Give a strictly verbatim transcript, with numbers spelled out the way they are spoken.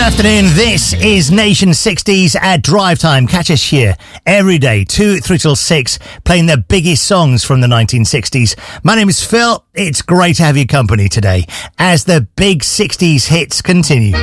Afternoon, this is Nation sixties at Drive Time. Catch us here every day, two, three till six, playing the biggest songs from the nineteen sixties. My name is Phil. It's great to have your company today as the big sixties hits continue.